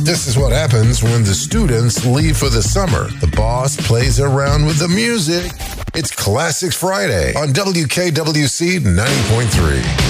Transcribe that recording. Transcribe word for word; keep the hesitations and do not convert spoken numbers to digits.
This is what happens when the students leave for the summer. The boss plays around with the music. It's Classics Friday on W K W C ninety point three.